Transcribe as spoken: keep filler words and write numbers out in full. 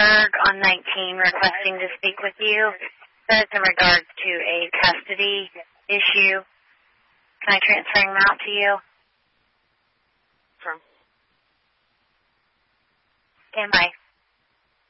Berg on nineteen requesting to speak with you. That's in regards to a custody issue. Can I transfer him out to you? Sure. Stand by.